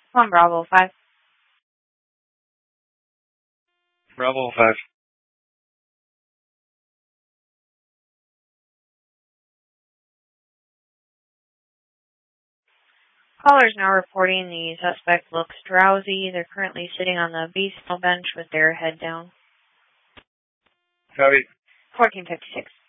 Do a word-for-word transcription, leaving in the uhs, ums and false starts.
One Bravo five. Bravo five. Callers now reporting the suspect looks drowsy. They're currently sitting on the base bench with their head down. Copy. fourteen fifty-six.